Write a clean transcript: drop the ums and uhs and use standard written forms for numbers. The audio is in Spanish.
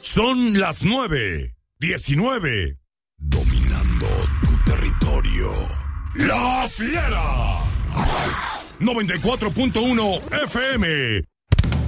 Son las 9:19. Dominando tu territorio. ¡La Fiera! 94.1 FM.